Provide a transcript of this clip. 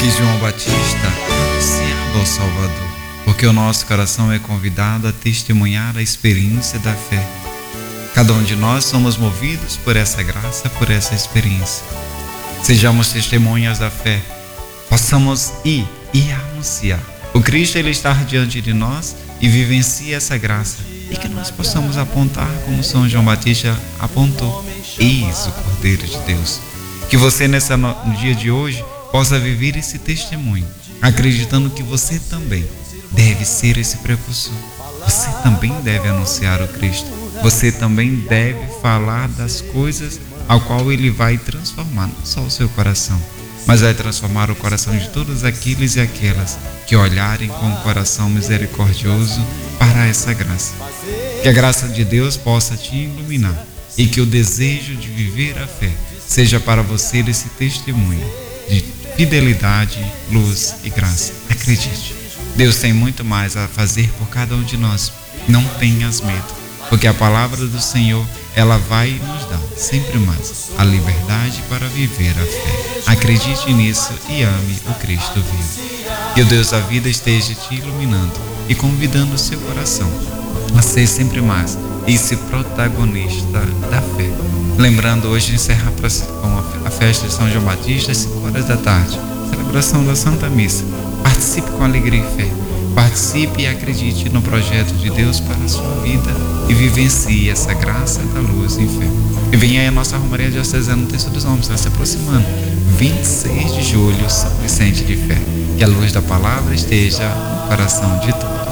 que João Batista anunciava ao Salvador, porque o nosso coração é convidado a testemunhar a experiência da fé. Cada um de nós somos movidos por essa graça, por essa experiência. Sejamos testemunhas da fé, possamos ir e anunciar. O Cristo, Ele está diante de nós e vivencia essa graça. E que nós possamos apontar como São João Batista apontou: eis o Cordeiro de Deus. Que você no dia de hoje possa viver esse testemunho, acreditando que você também deve ser esse precursor. Você também deve anunciar o Cristo. Você também deve falar das coisas ao qual Ele vai transformar, não só o seu coração, mas vai transformar o coração de todos aqueles e aquelas que olharem com o coração misericordioso para essa graça. Que a graça de Deus possa te iluminar e que o desejo de viver a fé seja para você esse testemunho de fidelidade, luz e graça. Acredite, Deus tem muito mais a fazer por cada um de nós. Não tenhas medo, porque a palavra do Senhor, ela vai nos dar sempre mais a liberdade para viver a fé. Acredite nisso e ame o Cristo vivo. Que o Deus da vida esteja te iluminando e convidando o seu coração a ser sempre mais esse protagonista da fé. Lembrando, hoje encerra com a festa de São João Batista às 5 horas da tarde, celebração da Santa Missa. Participe com alegria e fé. Participe e acredite no projeto de Deus para a sua vida e vivencie essa graça da luz em fé. E venha aí a nossa Romaria Diocesana no Terço dos Homens, está se aproximando. 26 de julho, São Vicente de Fé. Que a luz da palavra esteja no coração de todos.